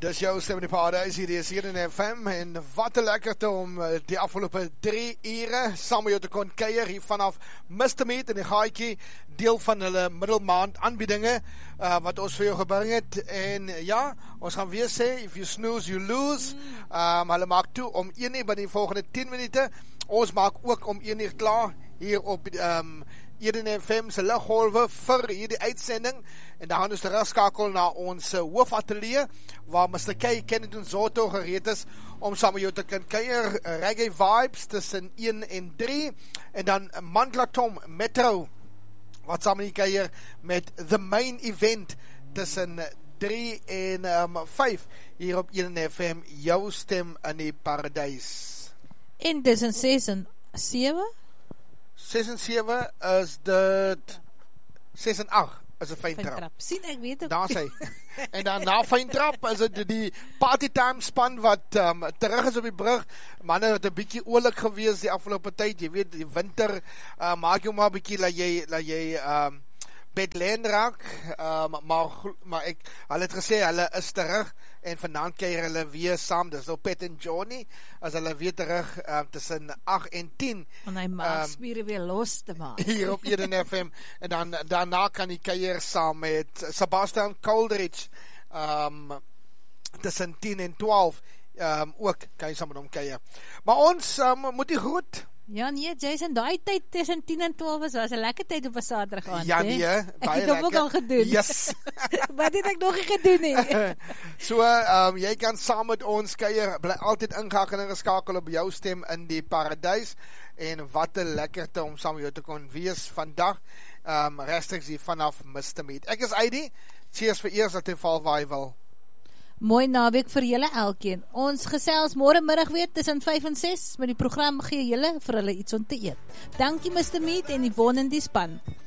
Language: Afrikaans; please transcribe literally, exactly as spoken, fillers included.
Dis jou stem in die paradijs, hier is hier in F M, en wat 'n lekkerte om die afgelope drie ure saam met jou te kon kuier hier vanaf Mister Meat in die Gaaitjie, deel van hulle middelmaand aanbiedinge, uh, wat ons vir jou gebring het, en ja, ons gaan weer sê, if you snooze, you lose, um, hulle maak toe om een uur by die volgende tien minute, ons maak ook om een uur klaar, hier op um, hier in F M se liggolwe vir hierdie uitsending, en dan gaan ons terugskakel na ons uh, hoofatelier, waar Mister K. Kennedy Zoto gereed is, om saam met jou te kan kuier, uh, reggae vibes tussen een en drie, en dan Mandla Tom Metro, wat saam met die kuier met The Main Event, tussen drie en um, vyf, hier op een F M, jou stem in die paradijs. En dis in ses en sewe? ses en sewe is dit ses en agt is een fyntrap. Sien, ek weet ook. Daar sê. En dan na fyntrap is dit die party time span wat um, terug is op die brug. Manne het 'n bietjie oulik gewees die afgelope tyd. Jy weet, die winter uh, maak jou maar 'n bietjie laat jy laat jy um, bedlen raak. Um, maar maar ek hulle het gesê hulle is terug en vanaand kuier hulle weer saam. Dis nou Pat en Johnny as hulle weer terug um, tussen agt en tien. Om hy maagspiere um, weer los te maak. Hier op Eden F M. En dan daarna kan die kuier saam met Sebastian Coldridge um, tussen tien en twaalf um, ook kan jy saam met hom kuier. Maar ons um, moet die groet. Ja nee, Jason, daai tyd tussen tien en twaalf was, was 'n lekker tyd op 'n Saterdag aand. Ja nee, baie lekker. Ek het het ook al gedoen. Yes. Wat het ek nog nie gedoen nie? So, um, jy kan saam met ons kuier, bly altyd ingehakel en geskakel op jou stem in die paradijs, en wat 'n lekkerte om saam met jou te kon wees vandag, um, rechtstreeks hier vanaf Mister Meat. Ek is Heidi, cheers vir eers dat jy val waar jy wil. Mooi naweek vir julle elkeen. Ons gesels môre middag weer tussen vyf en ses met die program gee julle vir hulle iets om te eet. Dankie Mister Meat en die wonende span.